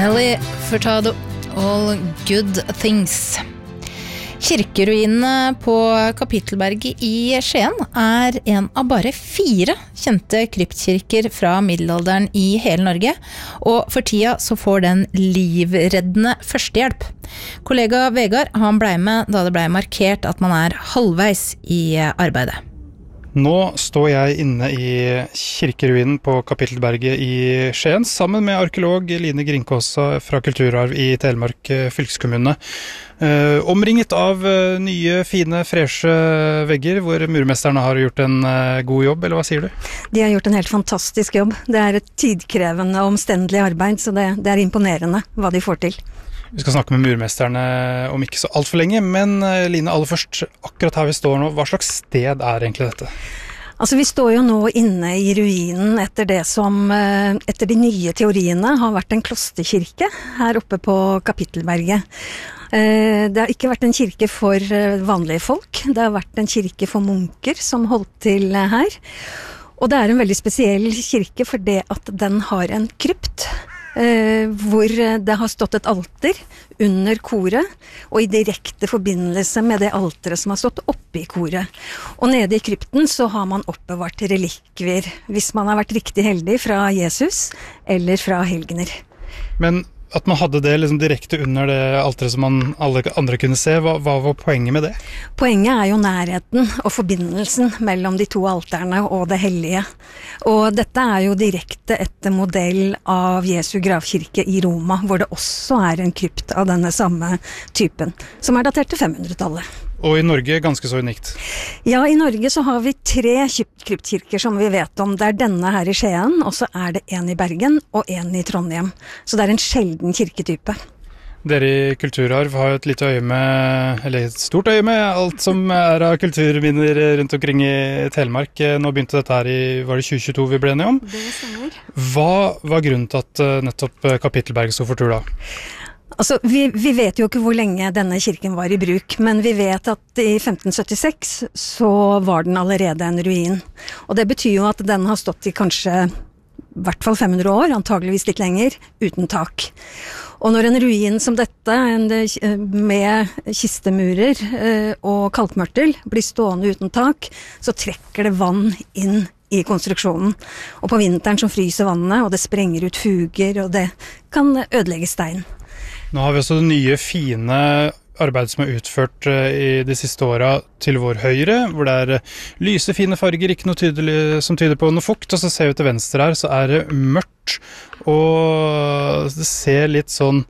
Nelly Furtado, All Good Things. Kirkeruinene på Kapittelberget i Skien en av bare 4 kjente kryptkirker fra middelalderen i hele Norge, og for tida så får den livreddende førstehjelp. Kollega Vegard, han ble med da det ble markert at man halvveis i arbeidet. Nå står jeg inne i kirkeruinen på Kapittelberget i Skien, sammen med arkeolog Line Grinkåsa fra Kulturarv i Telemark fylkeskommune. Omringet av nye, fine, freshe vegger, hvor murmesterne har gjort en god jobb, eller hva sier du? De har gjort en helt fantastisk jobb. Det et tidkrevende og omstendelig arbeid, så det imponerende hva de får til. Vi skal snakke med murmesterne om ikke så alt for lenge, men Line, aller først, akkurat her vi står nå, hva slags sted egentlig dette? Altså, vi står jo nå inne i ruinen etter det som, etter de nye teoriene, har vært en klosterkirke her oppe på Kapittelberget. Det har ikke vært en kirke for vanlige folk, det har vært en kirke for munker som holdt til her. Og det en veldig spesiell kirke for det at den har en krypt, hvor det har stått et alter under koret, og i direkte forbindelse med det alteret som har stått oppe i koret. Og nede i krypten så har man oppbevart relikvier, hvis man har vært riktig heldig, fra Jesus eller fra helgener. Men at man hadde det liksom direkte under det alteret som alle andre kunne se, hva var poenget med det? Poenget jo nærheten og forbindelsen mellom de 2 alterne og det hellige. Og dette jo direkte etter modell av Jesu gravkirke i Roma, hvor det også en krypt av denne samme typen, som datert til 500-tallet. Og i Norge ganske så unikt? Ja, i Norge så har vi 3 kryptkirker som vi vet om. Det denne her i Skien, og så det en i Bergen og en i Trondheim. Så det en sjelden kirketype. Dere i Kulturarv har et lite øye med, eller et stort øye med, alt som av kulturminner rundt omkring i Telemark. Nå begynte dette her var det 2022 vi ble enige om? Det stemmer. Hva var grunnen til at nettopp Kapittelberget sto for tur da? Altså, vi vet jo ikke hvor lenge denne kirken var i bruk, men vi vet at i 1576 så var den allerede en ruin. Og det betyr jo at den har stått i kanskje i hvert fall 500 år, antageligvis litt lenger, uten tak. Og når en ruin som dette, med kistemurer og kalkmørtel, blir stående uten tak, så trekker det vann inn i konstruksjonen. Og på vinteren så fryser vannet, og det sprenger ut fuger, og det kan ødelegge stein. Nå har vi også det nye, fine arbeidet som utført i de siste årene til vår høyre, hvor det lyse, fine farger, ikke noe tydelig som tyder på noe fukt, og så ser vi til venstre her, så det mørkt, og det ser litt sånn,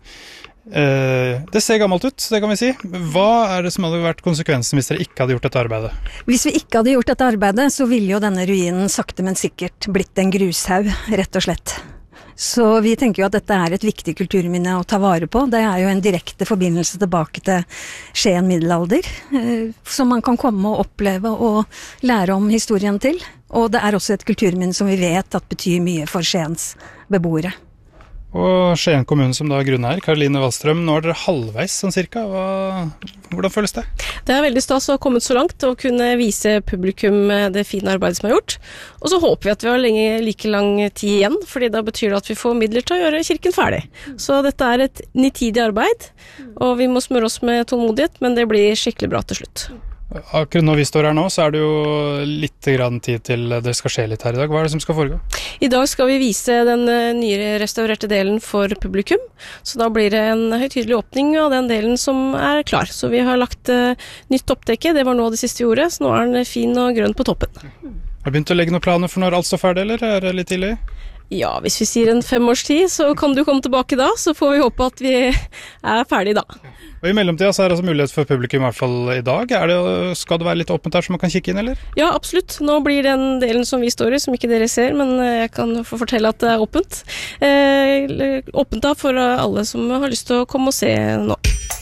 det ser gammelt ut, det kan vi si. Hva det som hadde vært konsekvensen hvis dere ikke hadde gjort dette arbeidet? Hvis vi ikke hadde gjort dette arbeidet, så ville jo denne ruinen sakte, men sikkert blitt en grushaug, rett og slett. Så vi tenker jo at dette et viktig kulturminne å ta vare på. Det jo en direkte forbindelse tilbake til Skien middelalder, som man kan komme og oppleve og lære om historien til. Og det også et kulturminne som vi vet at betyr mye for Skiens beboere. Og Skien kommune som da grunneier, Karoline Wallstrøm, nå dere halvveis sånn cirka. Hvordan føles det? Det veldig stas å ha kommet så langt og kunne vise publikum det fine arbeidet som gjort. Og så håper vi at vi har like lang tid igjen, fordi da betyr det at vi får midler til å gjøre kirken ferdig. Så dette et nitidig arbeid, og vi må smøre oss med tålmodighet, men det blir skikkelig bra til slutt. Akkurat når vi står her nå, så det jo litt grann tid til det skal skje litt her i dag. Hva det som skal foregå? I dag skal vi vise den nye restaurerte delen for publikum, så da blir det en høytidelig åpning av den delen som klar. Så vi har lagt nytt oppdekke, det var noe av det siste vi gjorde, så nå den fin og grønn på toppen. Har du begynt å legge noen planer for når alt står ferdig, eller det litt tidlig? Ja, hvis vi sier en 5 års tid, så kan du komme tilbake da, så får vi håpe at vi ferdig da. Og i mellomtida så det altså mulighet for publikum i hvert fall i dag. Skal det være litt åpent her så man kan kikke inn, eller? Ja, absolutt. Nå blir den delen som vi står i, som ikke dere ser, men jeg kan få fortelle at det åpent. Åpent da for alle som har lyst til å komme og se nå.